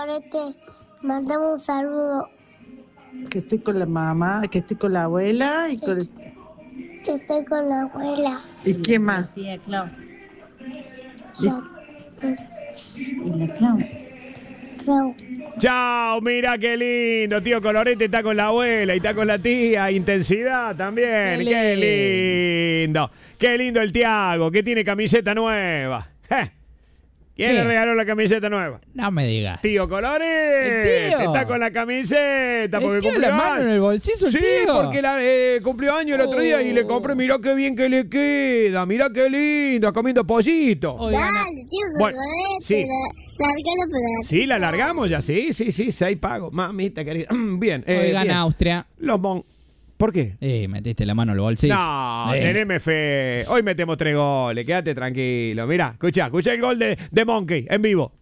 Te mandamos un saludo. Que estoy con la mamá, que estoy con la abuela y con... Yo estoy con la abuela. ¿Y qué más? Tía Clau. La- Y la Clau. Clau. Chao, mira qué lindo, tío Colorete está con la abuela y está con la tía, intensidad también, qué lindo, qué lindo el Tiago, que tiene camiseta nueva. ¿Quién le regaló la camiseta nueva? No me digas. Tío Colorete, ¿El tío? está con la camiseta ¿El porque tío cumplió la mano años. en el bolsillo, el Sí, tío? porque cumplió años el otro día y le compré, mirá qué bien que le queda, mirá qué lindo, comiendo pollito. Dale, tío, Bueno, sí. Largalo para Sí, la largamos ya, sí, 6 pagos. Mamita querida. Bien. Hoy gana bien. Austria. ¿Por qué? Metiste la mano en el bolsillo. No, teneme fe. Hoy metemos 3 goles, quédate tranquilo. Mirá, escucha el gol de Monkey en vivo.